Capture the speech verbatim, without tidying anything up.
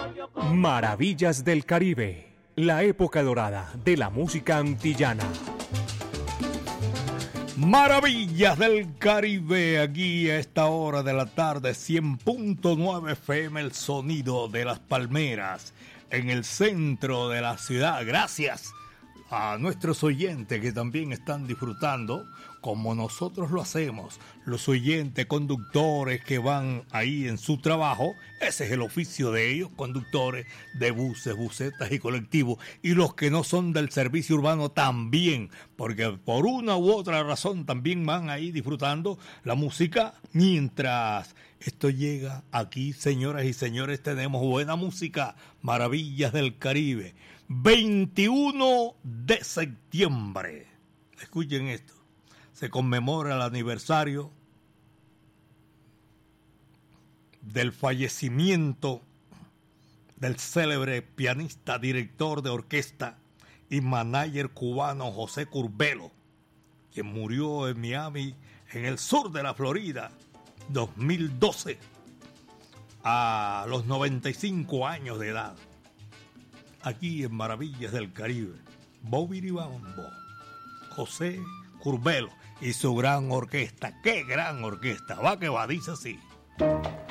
Maravillas del Caribe, la época dorada de la música antillana. Maravillas del Caribe, aquí a esta hora de la tarde, cien punto nueve F M, el sonido de las palmeras en el centro de la ciudad. Gracias a nuestros oyentes que también están disfrutando como nosotros lo hacemos, los oyentes conductores que van ahí en su trabajo. Ese es el oficio de ellos, conductores de buses, busetas y colectivos, y los que no son del servicio urbano también, porque por una u otra razón también van ahí disfrutando la música. Mientras esto llega aquí, señoras y señores, tenemos buena música. Maravillas del Caribe, veintiuno de septiembre, escuchen esto, se conmemora el aniversario del fallecimiento del célebre pianista, director de orquesta y manager cubano José Curbelo, quien murió en Miami, en el sur de la Florida, dos mil doce, a los noventa y cinco años de edad. Aquí en Maravillas del Caribe, Bobiribambo, José Curbelo y su gran orquesta. ¡Qué gran orquesta! Va que va, dice así.